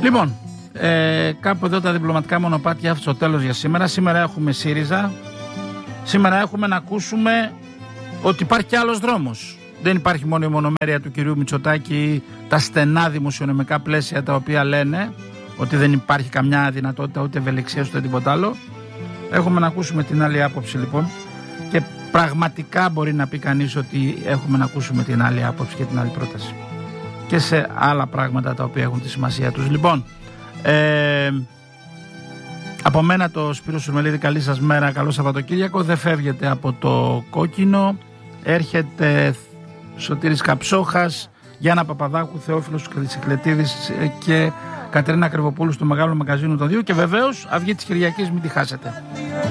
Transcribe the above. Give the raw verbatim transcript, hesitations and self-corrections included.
Λοιπόν, ε, κάπου εδώ τα διπλωματικά μονοπάτια στο τέλος για σήμερα. Σήμερα έχουμε ΣΥΡΙΖΑ. Σήμερα έχουμε να ακούσουμε ότι υπάρχει κι άλλος δρόμος. Δεν υπάρχει μόνο η μονομέρεια του κυρίου Μητσοτάκη, τα στενά δημοσιονομικά πλαίσια τα οποία λένε ότι δεν υπάρχει καμιά δυνατότητα ούτε ευελιξία ούτε τίποτα άλλο. Έχουμε να ακούσουμε την άλλη άποψη λοιπόν και πραγματικά μπορεί να πει κανείς ότι έχουμε να ακούσουμε την άλλη άποψη και την άλλη πρόταση. Και σε άλλα πράγματα τα οποία έχουν τη σημασία τους. Λοιπόν, ε, από μένα το Σπύρο Σουρμελίδη, καλή σας μέρα, καλό Σαββατοκύριακο. Δεν φεύγετε από το κόκκινο. Έρχεται Σωτήρης Καψόχας, Γιάννα Παπαδάκου, Θεόφιλος Κρυσικλετίδης και Κατερίνα Κρυβοπούλου στο Μεγάλο Μαγκαζίνο των δύο. Και βεβαίως Αυγή της Κυριακής, μην τη χάσετε.